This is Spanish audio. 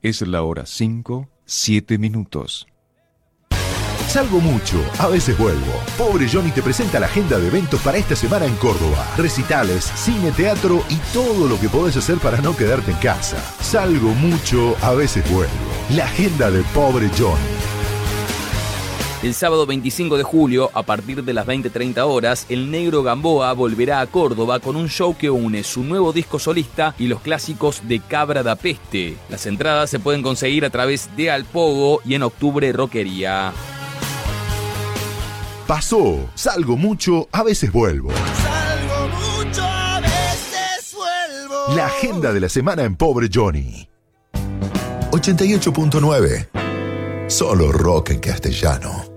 Es la hora 5, 7 minutos. Salgo mucho, a veces vuelvo. Pobre Johnny te presenta la agenda de eventos para esta semana en Córdoba. Recitales, cine, teatro y todo lo que podés hacer para no quedarte en casa. Salgo mucho, a veces vuelvo. La agenda de Pobre Johnny. El sábado 25 de julio, a partir de las 20:30 horas, el Negro Gamboa volverá a Córdoba con un show que une su nuevo disco solista y los clásicos de Cabra da Peste. Las entradas se pueden conseguir a través de Alpogo y en octubre Rockería. Pasó, salgo mucho, a veces vuelvo. Salgo mucho, a veces vuelvo. La agenda de la semana en Pobre Johnny. 88.9. Solo rock en castellano.